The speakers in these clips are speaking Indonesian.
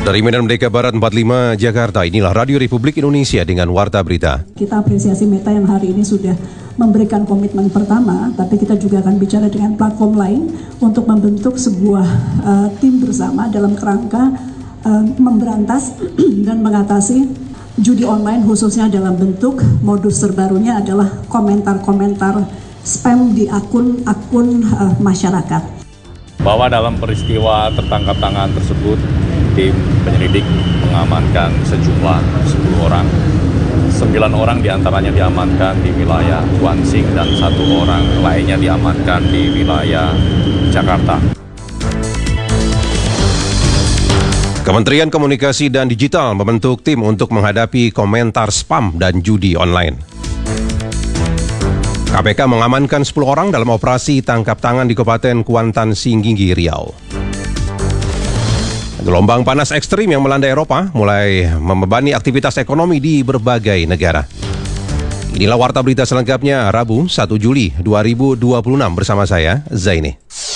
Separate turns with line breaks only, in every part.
Dari Medan Merdeka Barat 45 Jakarta, inilah Radio Republik Indonesia dengan Warta Berita.
Kita apresiasi Meta yang hari ini sudah memberikan komitmen pertama, tapi kita juga akan bicara dengan platform lain untuk membentuk sebuah tim bersama dalam kerangka memberantas dan mengatasi judi online, khususnya dalam bentuk modus terbarunya adalah komentar-komentar spam di akun-akun masyarakat.
Bahwa dalam peristiwa tertangkap tangan tersebut, tim penyelidik mengamankan sejumlah 10 orang. 9 orang diantaranya diamankan di wilayah Kuansing dan 1 orang lainnya diamankan di wilayah Jakarta.
Kementerian Komunikasi dan Digital membentuk tim untuk menghadapi komentar spam dan judi online. KPK mengamankan 10 orang dalam operasi tangkap tangan di Kabupaten Kuantan, Singgigi, Riau. Gelombang panas ekstrim yang melanda Eropa mulai membebani aktivitas ekonomi di berbagai negara. Inilah Warta Berita selengkapnya Rabu 1 Juli 2026 bersama saya, Zaini.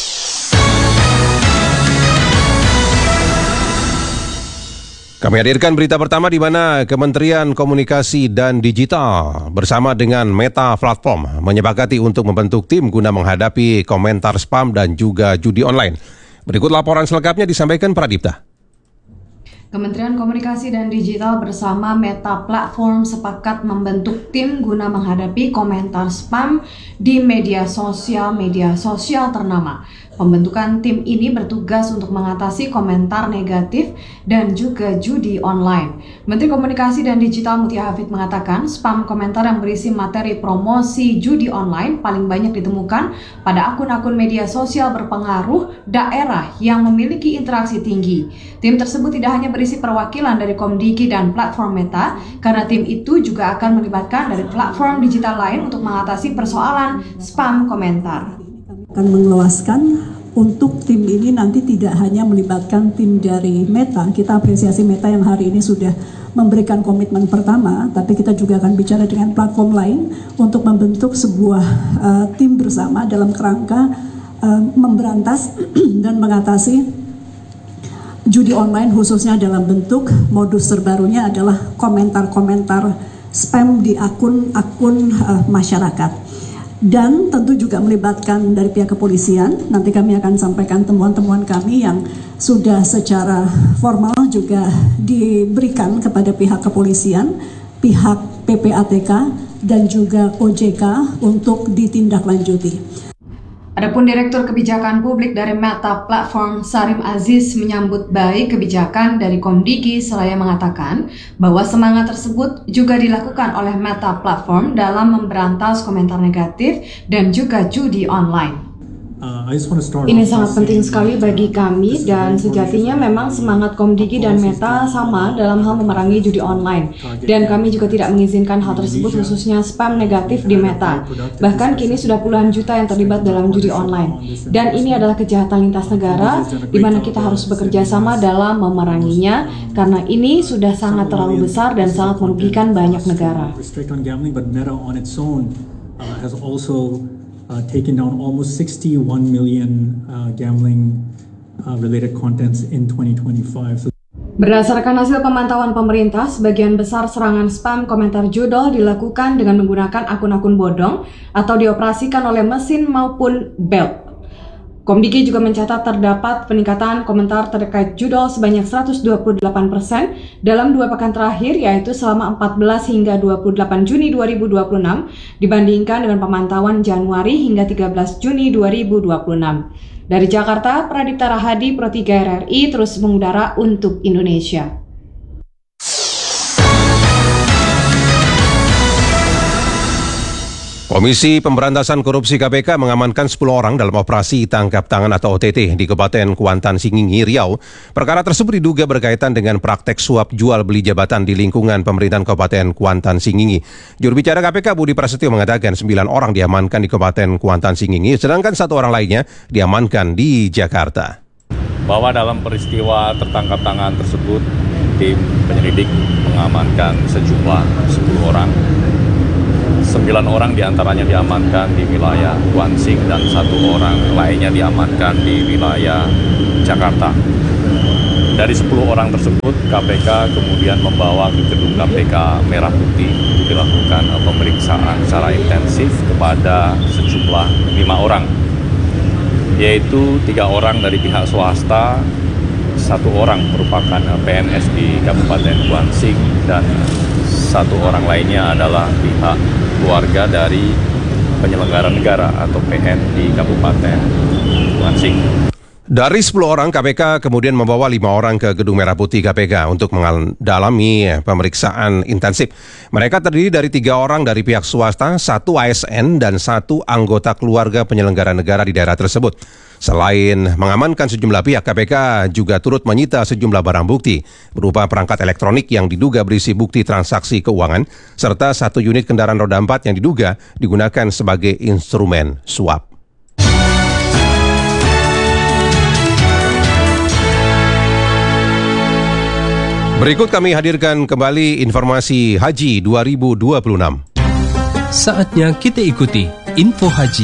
Kami hadirkan berita pertama di mana Kementerian Komunikasi dan Digital bersama dengan Meta Platform menyepakati untuk membentuk tim guna menghadapi komentar spam dan juga judi online. Berikut laporan selengkapnya disampaikan Pradipta.
Kementerian Komunikasi dan Digital bersama Meta Platform sepakat membentuk tim guna menghadapi komentar spam di media sosial ternama. Pembentukan tim ini bertugas untuk mengatasi komentar negatif dan juga judi online. Menteri Komunikasi dan Digital Mutia Hafid mengatakan spam komentar yang berisi materi promosi judi online paling banyak ditemukan pada akun-akun media sosial berpengaruh daerah yang memiliki interaksi tinggi. Tim tersebut tidak hanya berisi perwakilan dari Komdigi dan platform Meta, karena tim itu juga akan melibatkan dari platform digital lain untuk mengatasi persoalan spam komentar.
Akan mengeluaskan untuk tim ini nanti tidak hanya melibatkan tim dari Meta. Kita apresiasi Meta yang hari ini sudah memberikan komitmen pertama, tapi kita juga akan bicara dengan platform lain untuk membentuk sebuah tim bersama dalam kerangka memberantas dan mengatasi judi online, khususnya dalam bentuk modus terbarunya adalah komentar-komentar spam di akun-akun masyarakat. Dan tentu juga melibatkan dari pihak kepolisian. Nanti kami akan sampaikan temuan-temuan kami yang sudah secara formal juga diberikan kepada pihak kepolisian, pihak PPATK, dan juga OJK untuk ditindaklanjuti.
Adapun Direktur Kebijakan Publik dari Meta Platform, Sarim Aziz, menyambut baik kebijakan dari Komdigi seraya mengatakan bahwa semangat tersebut juga dilakukan oleh Meta Platform dalam memberantas komentar negatif dan juga judi online.
Ini sangat penting sekali bagi kami dan sejatinya memang semangat Komdigi dan Meta sama dalam hal memerangi judi online. Dan kami juga tidak mengizinkan hal tersebut khususnya spam negatif di Meta. Bahkan kini sudah puluhan juta yang terlibat dalam judi online. Dan ini adalah kejahatan lintas negara di mana kita harus bekerja sama dalam memeranginya karena ini sudah sangat terlalu besar dan sangat merugikan banyak negara.
Taken down almost 61 million gambling related contents in 2025.
Berdasarkan hasil pemantauan pemerintah, sebagian besar serangan spam komentar judul dilakukan dengan menggunakan akun-akun bodong atau dioperasikan oleh mesin maupun bot. Komdigi juga mencatat terdapat peningkatan komentar terkait judul sebanyak 128% dalam 2 pekan terakhir, yaitu selama 14 hingga 28 Juni 2026 dibandingkan dengan pemantauan Januari hingga 13 Juni 2026. Dari Jakarta, Pradipta Rahadi, Pro 3 RRI terus mengudara untuk Indonesia.
Komisi Pemberantasan Korupsi KPK mengamankan 10 orang dalam operasi tangkap tangan atau OTT di Kabupaten Kuantan, Singgigi, Riau. Perkara tersebut diduga berkaitan dengan praktek suap jual beli jabatan di lingkungan pemerintahan Kabupaten Kuantan, Singgigi. Juru bicara KPK Budi Prasetyo mengatakan 9 orang diamankan di Kabupaten Kuantan, Singgigi, sedangkan 1 orang lainnya diamankan di Jakarta.
Bahwa dalam peristiwa tertangkap tangan tersebut, tim penyelidik mengamankan sejumlah 10 orang. 9 orang diantaranya diamankan di wilayah Kuansing dan 1 orang lainnya diamankan di wilayah Jakarta. Dari 10 orang tersebut, KPK kemudian membawa ke gedung KPK Merah Putih untuk dilakukan pemeriksaan secara intensif kepada sejumlah 5 orang, yaitu 3 orang dari pihak swasta, 1 orang merupakan PNS di Kabupaten Kuansing, dan 1 orang lainnya adalah pihak keluarga dari penyelenggara negara atau PN di Kabupaten Kuansing.
Dari 10 orang, KPK kemudian membawa 5 orang ke Gedung Merah Putih KPK untuk mendalami pemeriksaan intensif. Mereka terdiri dari 3 orang dari pihak swasta, 1 ASN, dan 1 anggota keluarga penyelenggara negara di daerah tersebut. Selain mengamankan sejumlah pihak, KPK juga turut menyita sejumlah barang bukti berupa perangkat elektronik yang diduga berisi bukti transaksi keuangan, serta 1 unit kendaraan roda 4 yang diduga digunakan sebagai instrumen suap. Berikut kami hadirkan kembali informasi Haji 2026.
Saatnya kita ikuti Info Haji.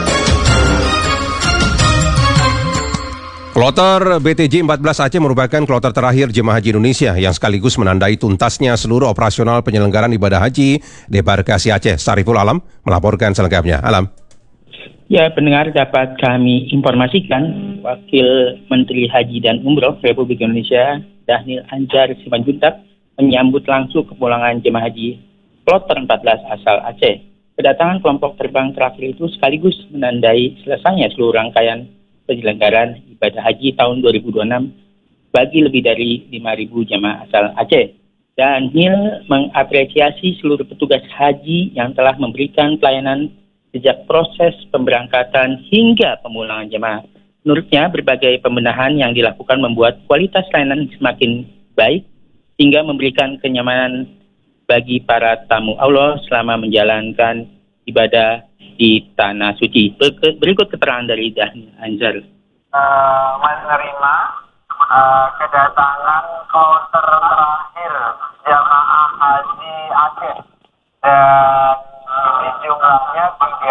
Kloter BTJ 14 Aceh merupakan kloter terakhir jemaah haji Indonesia yang sekaligus menandai tuntasnya seluruh operasional penyelenggaraan ibadah haji Debarkasi Aceh. Sariful Alam melaporkan selengkapnya. Alam.
Ya, pendengar, dapat kami informasikan Wakil Menteri Haji dan Umroh Republik Indonesia Dhanil Anzar Simanjuntak menyambut langsung kepulangan jemaah haji kloter 14 asal Aceh. Kedatangan kelompok terbang terakhir itu sekaligus menandai selesainya seluruh rangkaian penyelenggaraan ibadah haji tahun 2026 bagi lebih dari 5.000 jemaah asal Aceh. Dhanil mengapresiasi seluruh petugas haji yang telah memberikan pelayanan sejak proses pemberangkatan hingga pemulangan jemaah. Menurutnya, berbagai pembenahan yang dilakukan membuat kualitas layanan semakin baik hingga memberikan kenyamanan bagi para tamu Allah selama menjalankan ibadah di Tanah Suci. Berikut keterangan dari Dhanil Anzar.
Menerima kedatangan kloter terakhir jamaah haji Aceh dan ini jumlahnya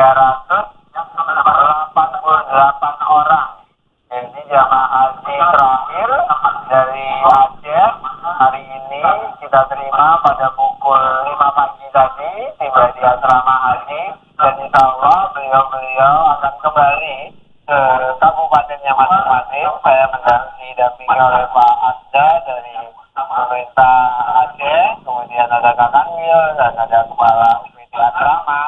388 orang. Jadi jamaah haji terakhir dari Aceh hari ini kita terima pada pukul 5 pagi tadi, tiba di asrama haji, dan insya Allah beliau akan kembali ke kabupatennya masing-masing. Saya didampingi oleh Pak Asda dari pemerintah Aceh, kemudian ada Kak Kanwil dan ada Kepala UPD Asrama.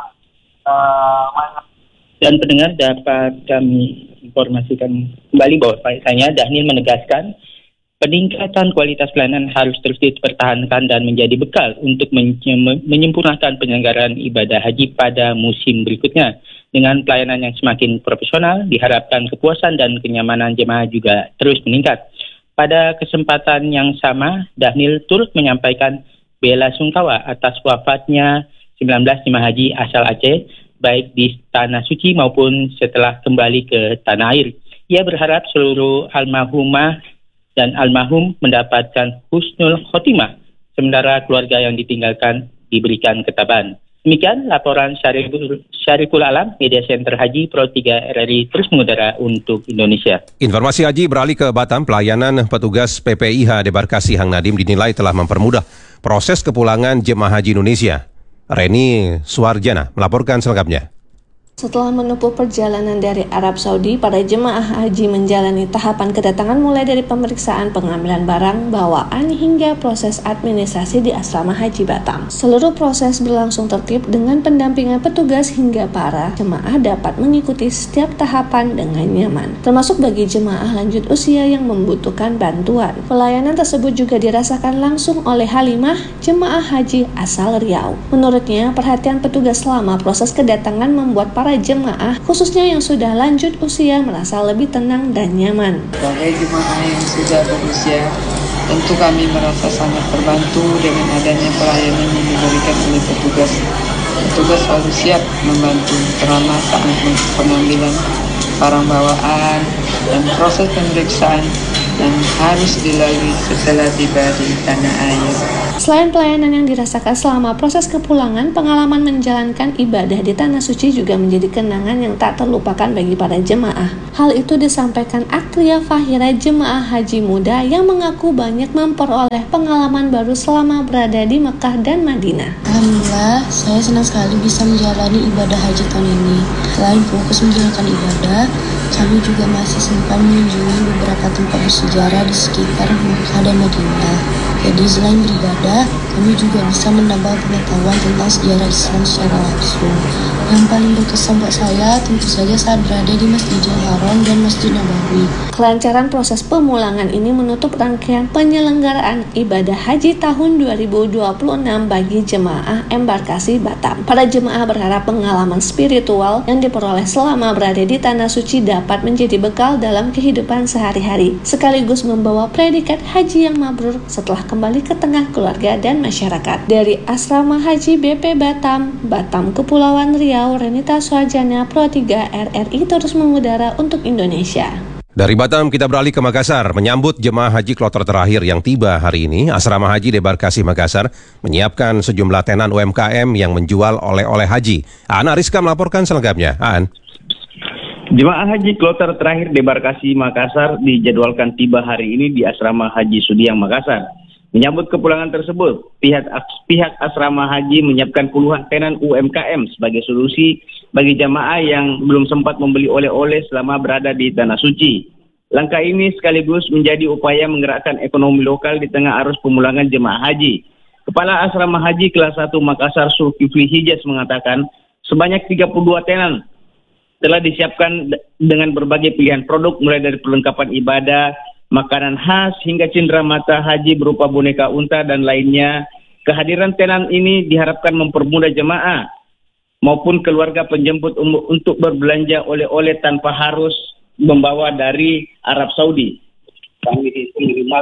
Dan pendengar, dapat kami informasikan kembali bahwasanya Dhanil menegaskan peningkatan kualitas pelayanan harus terus dipertahankan dan menjadi bekal untuk menyempurnakan penyelenggaraan ibadah haji pada musim berikutnya. Dengan pelayanan yang semakin profesional, diharapkan kepuasan dan kenyamanan jemaah juga terus meningkat. Pada kesempatan yang sama, Dhanil turut menyampaikan bela sungkawa atas wafatnya 19 jemaah haji asal Aceh, baik di Tanah Suci maupun setelah kembali ke tanah air. Ia berharap seluruh almarhumah dan almarhum mendapatkan husnul khotimah, sementara keluarga yang ditinggalkan diberikan ketabahan. Demikian laporan Syariful Alam, Media Center Haji Pro 3 RRI terus mengudara untuk Indonesia.
Informasi haji beralih ke Batam. Pelayanan petugas PPIH Debarkasi Hang Nadim dinilai telah mempermudah proses kepulangan jemaah haji Indonesia. Reni Suarjana melaporkan selengkapnya.
Setelah menempuh perjalanan dari Arab Saudi, para jemaah haji menjalani tahapan kedatangan mulai dari pemeriksaan pengambilan barang, bawaan, hingga proses administrasi di Asrama Haji Batam. Seluruh proses berlangsung tertib dengan pendampingan petugas hingga para jemaah dapat mengikuti setiap tahapan dengan nyaman, termasuk bagi jemaah lanjut usia yang membutuhkan bantuan. Pelayanan tersebut juga dirasakan langsung oleh Halimah, jemaah haji asal Riau. Menurutnya, perhatian petugas selama proses kedatangan membuat para jemaah, khususnya yang sudah lanjut usia, merasa lebih tenang dan nyaman.
Sebagai jemaah yang sudah berusia, tentu kami merasa sangat terbantu dengan adanya pelayanan yang diberikan oleh petugas. Petugas selalu siap membantu, terutama saat pengambilan barang bawaan dan proses pemeriksaan yang harus dilalui setelah tiba di tanah air.
Selain pelayanan yang dirasakan selama proses kepulangan, pengalaman menjalankan ibadah di Tanah Suci juga menjadi kenangan yang tak terlupakan bagi para jemaah. Hal itu disampaikan Aktria Fahira, jemaah haji muda yang mengaku banyak memperoleh pengalaman baru selama berada di Mekah dan Madinah.
Alhamdulillah, saya senang sekali bisa menjalani ibadah haji tahun ini. Selain fokus menjalankan ibadah, kami juga masih sempat mengunjungi beberapa tempat bersejarah di sekitar Mekah dan Madinah. Jadi selain beribadah, kami juga bisa menambah pengetahuan tentang sejarah Islam secara langsung. Yang paling berkesan buat saya tentu saja saat berada di Masjidil Haram dan Masjid Nabawi.
Kelancaran proses pemulangan ini menutup rangkaian penyelenggaraan ibadah haji tahun 2026 bagi jemaah embarkasi Batam. Para jemaah berharap pengalaman spiritual yang diperoleh selama berada di Tanah Suci dapat menjadi bekal dalam kehidupan sehari-hari, sekaligus membawa predikat haji yang mabrur setelah kembali ke tengah keluarga dan masyarakat. Dari Asrama Haji BP Batam, Kepulauan Riau, Renita Suhajana, Pro 3 RRI terus mengudara untuk Indonesia.
Dari Batam kita beralih ke Makassar. Menyambut jemaah haji kloter terakhir yang tiba hari ini, Asrama Haji Debarkasi Makassar menyiapkan sejumlah tenan UMKM yang menjual oleh-oleh haji. Aan Ariska melaporkan selengkapnya. Aan.
Jemaah haji kloter terakhir Debarkasi Makassar dijadwalkan tiba hari ini di Asrama Haji Sudiang Makassar. Menyambut kepulangan tersebut, pihak Asrama Haji menyiapkan puluhan tenan UMKM sebagai solusi bagi jamaah yang belum sempat membeli oleh-oleh selama berada di Tanah Suci. Langkah ini sekaligus menjadi upaya menggerakkan ekonomi lokal di tengah arus pemulangan jemaah haji. Kepala Asrama Haji kelas 1 Makassar Zulkifli Hijaz mengatakan sebanyak 32 tenan telah disiapkan dengan berbagai pilihan produk mulai dari perlengkapan ibadah, makanan khas hingga cindera mata haji berupa boneka unta dan lainnya. Kehadiran tenan ini diharapkan mempermudah jemaah maupun keluarga penjemput untuk berbelanja oleh-oleh tanpa harus membawa dari Arab Saudi.
Kami di minimal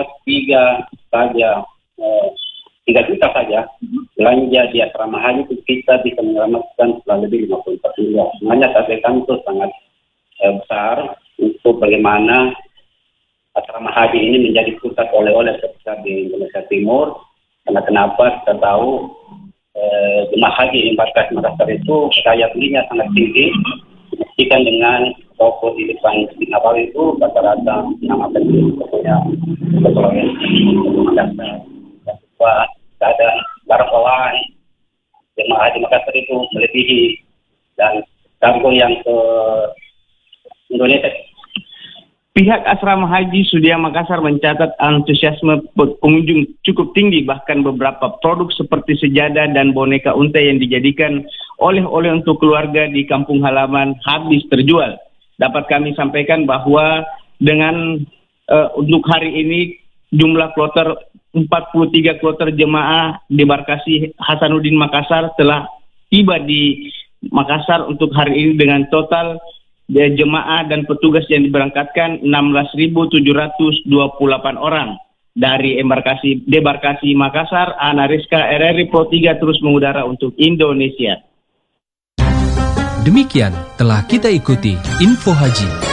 3 juta saja belanja di asrama haji itu kita bisa menyelamatkan setelah lebih 54 miliar. Sebenarnya target kami itu sangat besar untuk bagaimana asrama haji ini menjadi pusat oleh-oleh terbesar di Indonesia Timur. Karena kenapa kita tahu jemaah haji embarkasi Makassar itu daya belinya sangat tinggi. Dibuktikan dengan toko di depan Masjid Nabawi itu rata-rata 6 punya keperluan Makassar. Keadaan barang bawaan jemaah haji Makassar itu melebihi dan kargo yang ke Indonesia.
Pihak Asrama Haji Sudiang Makassar mencatat antusiasme pengunjung cukup tinggi, bahkan beberapa produk seperti sejadah dan boneka unta yang dijadikan oleh-oleh untuk keluarga di kampung halaman habis terjual. Dapat kami sampaikan bahwa dengan untuk hari ini jumlah kloter 43 kloter jemaah Debarkasi Hasanuddin Makassar telah tiba di Makassar untuk hari ini dengan total jemaah dan petugas yang diberangkatkan 16.728 orang. Dari Debarkasi Makassar, Ana Rizka, RRI Pro 3 terus mengudara untuk Indonesia.
Demikian telah kita ikuti Info Haji